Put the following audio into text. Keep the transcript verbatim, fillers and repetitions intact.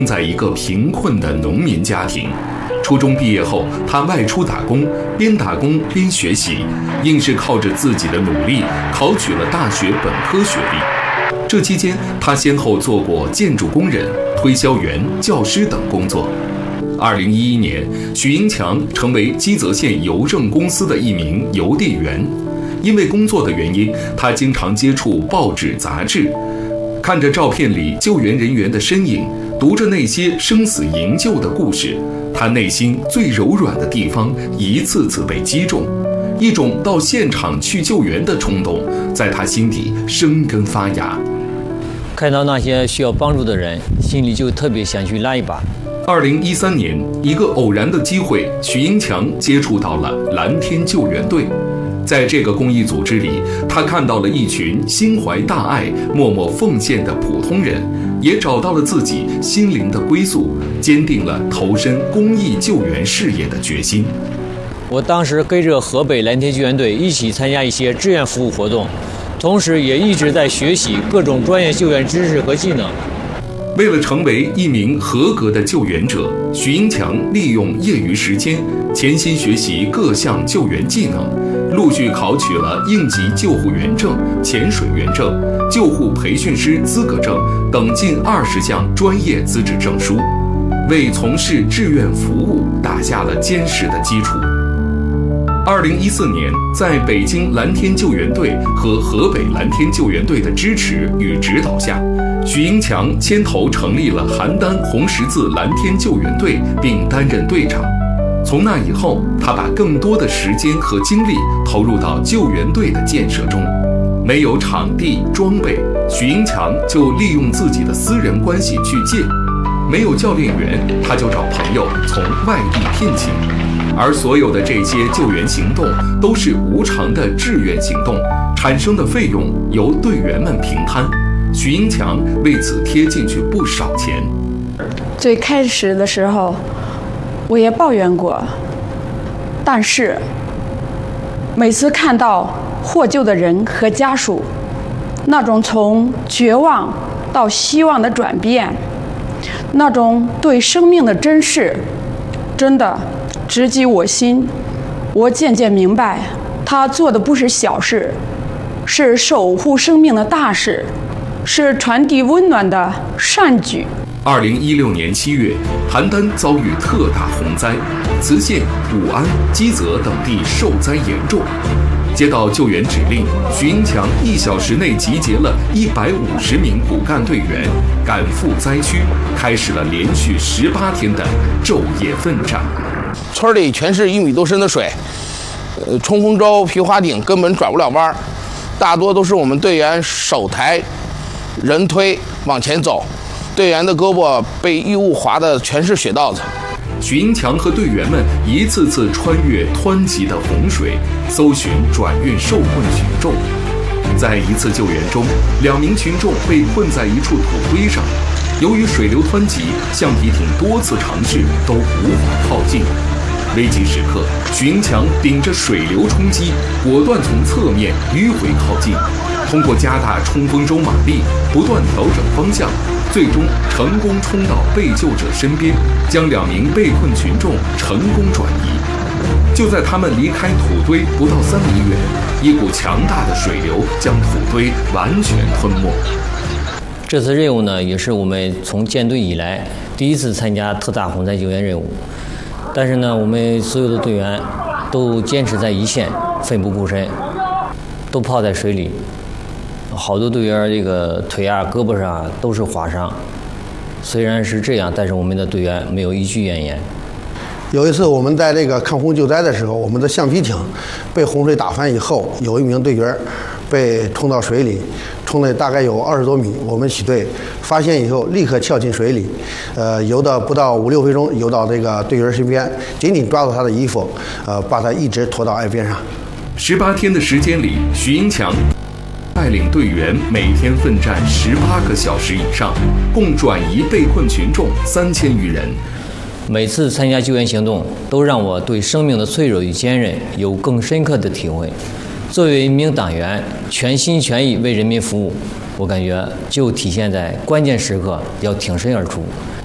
在一个贫困的农民家庭。初中毕业后，他外出打工，边打工边学习，硬是靠着自己的努力考取了大学本科学历。这期间，他先后做过建筑工人、推销员、教师等工作。二零一一年，许英强成为基泽县邮政公司的一名邮递员。因为工作的原因，他经常接触报纸杂志，看着照片里救援人员的身影，读着那些生死营救的故事，他内心最柔软的地方一次次被击中，一种到现场去救援的冲动在他心底生根发芽。 看到那些需要帮助的人，心里就特别想去拉一把。 二零一三年，一个偶然的机会，许英强接触到了蓝天救援队。在这个公益组织里，他看到了一群心怀大爱、默默奉献的普通人，也找到了自己心灵的归宿，坚定了投身公益救援事业的决心。 我当时跟着河北蓝天救援队一起参加一些志愿服务活动，同时也一直在学习各种专业救援知识和技能。 为了成为一名合格的救援者，许英强利用业余时间潜心学习各项救援技能，陆续考取了应急救护员证、潜水员证、救护培训师资格证等近二十项专业资质证书，为从事志愿服务打下了坚实的基础。二零一四年，在北京蓝天救援队和河北蓝天救援队的支持与指导下，许英强牵头成立了邯郸红十字蓝天救援队，并担任队长。从那以后，他把更多的时间和精力投入到救援队的建设中。没有场地装备，许英强就利用自己的私人关系去借；没有教练员，他就找朋友从外地聘请。而所有的这些救援行动都是无偿的志愿行动，产生的费用由队员们平摊。许英强为此贴进去不少钱。 最开始的时候，我也抱怨过，但是每次看到获救的人和家属那种从绝望到希望的转变，那种对生命的珍视，真的直击我心。我渐渐明白，他做的不是小事，是守护生命的大事，是传递温暖的善举。 二零一六年七月，邯郸遭遇特大洪灾，磁县、武安、基泽等地受灾严重。接到救援指令，许英强一小时内集结了一百五十名骨干队员，赶赴灾区，开始了连续十八天的昼夜奋战。 村里全是一米多深的水，呃，冲锋舟、皮划艇根本转不了弯，大多都是我们队员手抬、人推往前走。队员的胳膊被异物划的全是血道子。 许英强和队员们一次次穿越湍急的洪水，搜寻转运受困群众。在一次救援中，两名群众被困在一处土堆上，由于水流湍急，橡皮艇多次尝试都无法靠近。危急时刻，许英强顶着水流冲击，果断从侧面迂回靠近，通过加大冲锋舟马力，不断调整方向，最终成功冲到被救者身边，将两名被困群众成功转移。就在他们离开土堆不到三米远，一股强大的水流将土堆完全吞没。 这次任务呢，也是我们从建队以来第一次参加特大洪灾救援任务。但是呢，我们所有的队员都坚持在一线，奋不顾身，都泡在水里。好多队员这个腿啊、胳膊上啊都是划伤。虽然是这样，但是我们的队员没有一句怨言。 有一次我们在这个抗洪救灾的时候，我们的橡皮艇被洪水打翻以后，有一名队员被冲到水里，冲了大概有二十多米。我们起队发现以后，立刻跳进水里，呃，游到不到五六分钟，游到这个队员身边，紧紧抓住他的衣服，呃，把他一直拖到岸边上。 十八天的时间里，许英强带领队员每天奋战十八个小时以上，共转移被困群众三千余人。 每次参加救援行动，都让我对生命的脆弱与坚韧有更深刻的体会。作为一名党员，全心全意为人民服务，我感觉就体现在关键时刻要挺身而出，